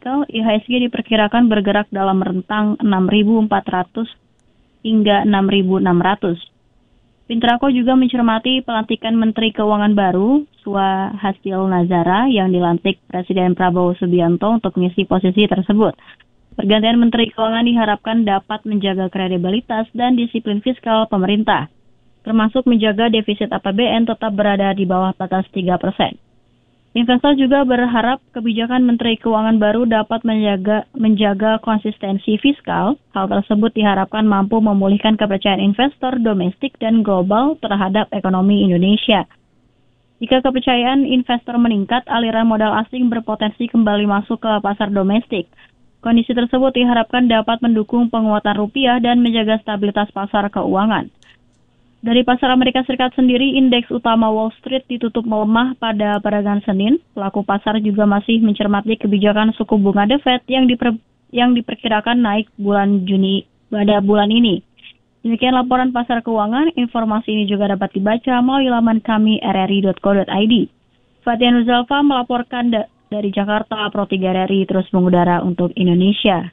fiskal, IHSG diperkirakan bergerak dalam rentang 6.400 hingga 6.600. Pintrako juga mencermati pelantikan Menteri Keuangan baru, Suhasil Nazara, yang dilantik Presiden Prabowo Subianto untuk mengisi posisi tersebut. Pergantian Menteri Keuangan diharapkan dapat menjaga kredibilitas dan disiplin fiskal pemerintah, termasuk menjaga defisit APBN tetap berada di bawah batas 3%. Investor juga berharap kebijakan Menteri Keuangan baru dapat menjaga konsistensi fiskal. Hal tersebut diharapkan mampu memulihkan kepercayaan investor domestik dan global terhadap ekonomi Indonesia. Jika kepercayaan investor meningkat, aliran modal asing berpotensi kembali masuk ke pasar domestik. Kondisi tersebut diharapkan dapat mendukung penguatan rupiah dan menjaga stabilitas pasar keuangan. Dari pasar Amerika Serikat sendiri, indeks utama Wall Street ditutup melemah pada peragangan Senin. Pelaku pasar juga masih mencermati kebijakan suku bunga The Fed yang diperkirakan naik bulan Juni pada bulan ini. Demikian laporan pasar keuangan. Informasi ini juga dapat dibaca melalui laman kami rri.co.id. Fatia Nuzalfa melaporkan dari Jakarta. Pro 3 RRI terus mengudara untuk Indonesia.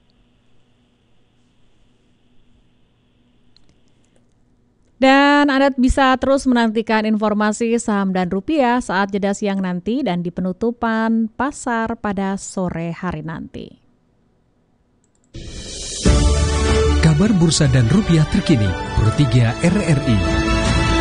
Dan Anda bisa terus menantikan informasi saham dan rupiah saat jeda siang nanti dan di penutupan pasar pada sore hari nanti. Kabar bursa dan rupiah terkini, Pro 3 RRI.